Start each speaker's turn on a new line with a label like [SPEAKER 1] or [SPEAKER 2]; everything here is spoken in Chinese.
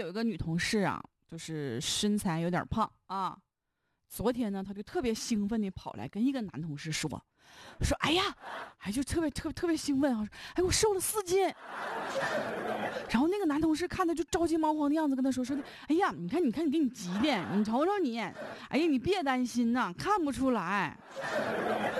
[SPEAKER 1] 有一个女同事啊，就是身材有点胖啊。昨天呢，她就特别兴奋的跑来跟一个男同事说，哎呀，就特别兴奋啊，哎，我瘦了4斤。然后那个男同事看他就着急忙慌的样子，跟他说的，哎呀，你看，你给你急的，你瞅瞅你，哎呀，你别担心呐，看不出来。